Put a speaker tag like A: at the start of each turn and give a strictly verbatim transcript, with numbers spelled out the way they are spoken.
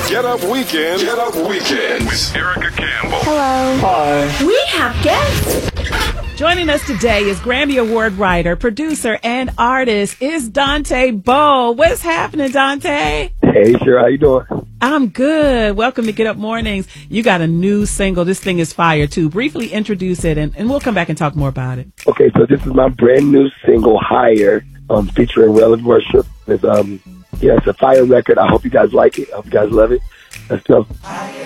A: Get Up Weekend. Get Up Weekend with Erica Campbell.
B: Hello.
C: Hi.
B: We have guests.
D: Joining us today is Grammy Award writer, producer, and artist is Dante Bowe. What's happening, Dante?
C: Hey, sure. How you doing?
D: I'm good. Welcome to Get Up Mornings. You got a new single. This thing is fire, too. Briefly introduce it, and, and we'll come back and talk more about it.
C: Okay, so this is my brand new single, Higher, um, featuring Relevant Worship. It's, um, yeah, it's a fire record. I hope you guys like it. I hope you guys love it. Let's go.
E: Higher.